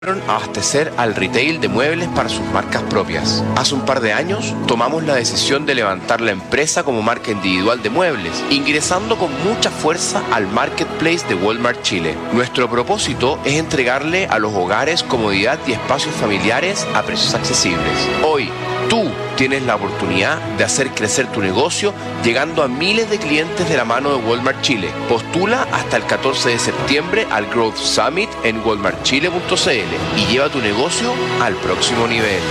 a abastecer al retail de muebles para sus marcas propias. Hace un par de años tomamos la decisión de levantar la empresa como marca individual de muebles, ingresando con mucha fuerza al marketplace de Walmart Chile. Nuestro propósito es entregarle a los hogares comodidad y espacios familiares a precios accesibles. Hoy, tú tienes la oportunidad de hacer crecer tu negocio llegando a miles de clientes de la mano de Walmart Chile. Postula hasta el 14 de septiembre al Growth Summit en walmartchile.cl y lleva tu negocio al próximo nivel.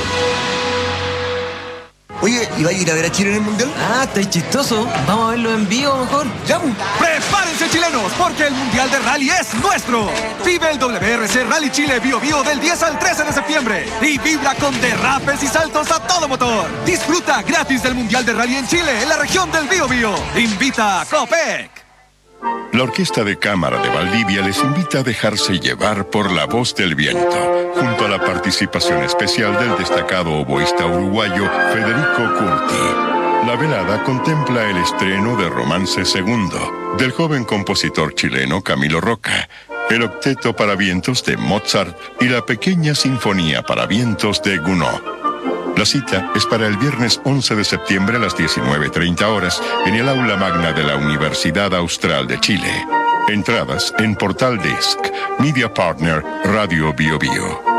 Oye, ¿y va a ir a ver a Chile en el Mundial? Ah, está chistoso. Vamos a verlo en vivo mejor. ¡Ya! ¡Prepárense, chilenos! Porque el Mundial de Rally es nuestro. Vive el WRC Rally Chile Bio Bio del 10 al 13 de septiembre. Y vibra con derrapes y saltos a todo motor. Disfruta gratis del Mundial de Rally en Chile, en la región del Bio Bio. Invita a Copec. La Orquesta de Cámara de Valdivia les invita a dejarse llevar por la voz del viento, junto a la participación especial del destacado oboísta uruguayo Federico Curti. La velada contempla el estreno de Romance II, del joven compositor chileno Camilo Roca, el octeto para vientos de Mozart y la pequeña sinfonía para vientos de Gounod. La cita es para el viernes 11 de septiembre a las 19:30 horas en el aula magna de la Universidad Austral de Chile. Entradas en Portal Disc, Media Partner, Radio Bio Bio.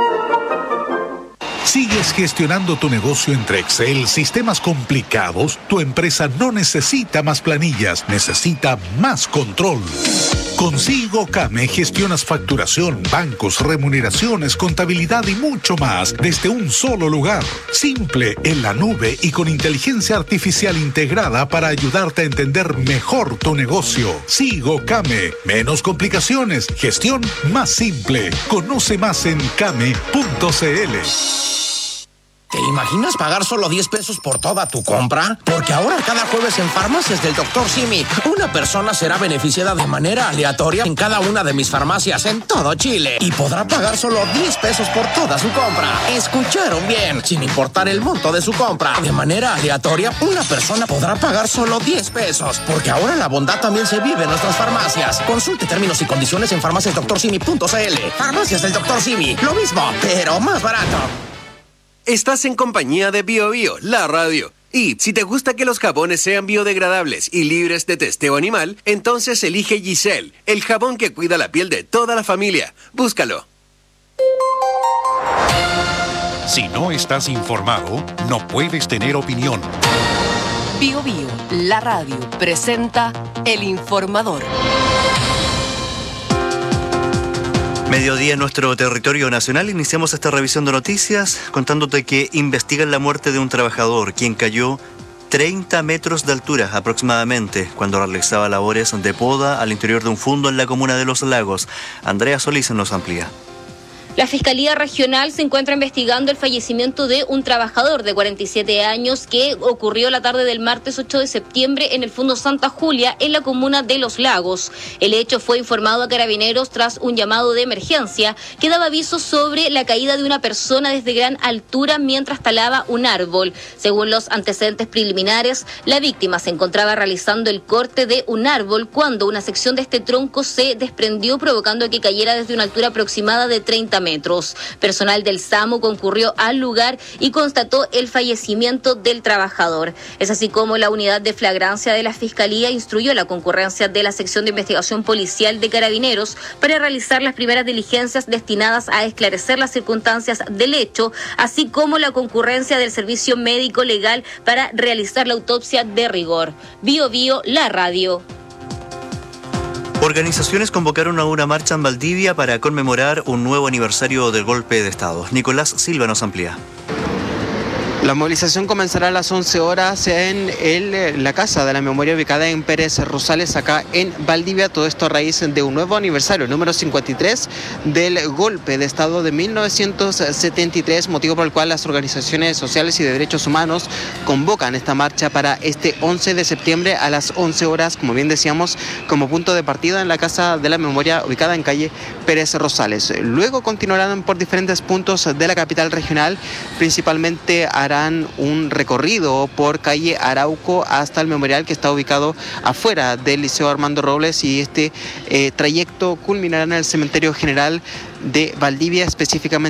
¿Sigues gestionando tu negocio entre Excel, sistemas complicados? Tu empresa no necesita más planillas, necesita más control. Con SIGOCAME gestionas facturación, bancos, remuneraciones, contabilidad y mucho más desde un solo lugar. Simple, en la nube y con inteligencia artificial integrada para ayudarte a entender mejor tu negocio. SIGOCAME. Menos complicaciones, gestión más simple. Conoce más en came.cl. ¿Te imaginas pagar solo 10 pesos por toda tu compra? Porque ahora cada jueves en Farmacias del Dr. Simi, una persona será beneficiada de manera aleatoria en cada una de mis farmacias en todo Chile y podrá pagar solo 10 pesos por toda su compra. ¿Escucharon bien? Sin importar el monto de su compra. De manera aleatoria, una persona podrá pagar solo 10 pesos. Porque ahora la bondad también se vive en nuestras farmacias. Consulte términos y condiciones en farmaciasdoctorsimi.cl. Farmacias del Dr. Simi. Lo mismo, pero más barato. Estás en compañía de Bio Bio, la radio. Y si te gusta que los jabones sean biodegradables y libres de testeo animal, entonces elige Giselle, el jabón que cuida la piel de toda la familia. Búscalo. Si no estás informado, no puedes tener opinión. Bio Bio, la radio, presenta El Informador. Mediodía en nuestro territorio nacional. Iniciamos esta revisión de noticias contándote que investigan la muerte de un trabajador quien cayó 30 metros de altura aproximadamente cuando realizaba labores de poda al interior de un fundo en la comuna de Los Lagos. Andrea Solís nos amplía. La Fiscalía Regional se encuentra investigando el fallecimiento de un trabajador de 47 años que ocurrió la tarde del martes 8 de septiembre en el Fundo Santa Julia, en la comuna de Los Lagos. El hecho fue informado a Carabineros tras un llamado de emergencia que daba aviso sobre la caída de una persona desde gran altura mientras talaba un árbol. Según los antecedentes preliminares, la víctima se encontraba realizando el corte de un árbol cuando una sección de este tronco se desprendió, provocando que cayera desde una altura aproximada de 30 metros. Personal del SAMU concurrió al lugar y constató el fallecimiento del trabajador. Es así como la unidad de flagrancia de la Fiscalía instruyó la concurrencia de la sección de investigación policial de Carabineros para realizar las primeras diligencias destinadas a esclarecer las circunstancias del hecho, así como la concurrencia del servicio médico legal para realizar la autopsia de rigor. Bio Bio, la radio. Organizaciones convocaron a una marcha en Valdivia para conmemorar un nuevo aniversario del golpe de Estado. Nicolás Silva nos amplía. La movilización comenzará a las 11 horas en la Casa de la Memoria ubicada en Pérez Rosales, acá en Valdivia. Todo esto a raíz de un nuevo aniversario, número 53, del golpe de Estado de 1973, motivo por el cual las organizaciones sociales y de derechos humanos convocan esta marcha para este 11 de septiembre a las 11 horas, como bien decíamos, como punto de partida en la Casa de la Memoria ubicada en calle Pérez Rosales. Luego continuarán por diferentes puntos de la capital regional, principalmente harán harán un recorrido por calle Arauco hasta el memorial que está ubicado afuera del Liceo Armando Robles, y este trayecto culminará en el Cementerio General de Valdivia, específicamente